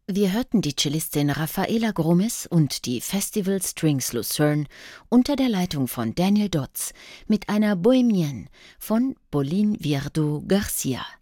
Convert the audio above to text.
Wir hörten die Cellistin Rafaela Gromes und die Festival Strings Lucerne unter der Leitung von Daniel Dodds mit einer Bohemienne von Pauline Viardot Garcia.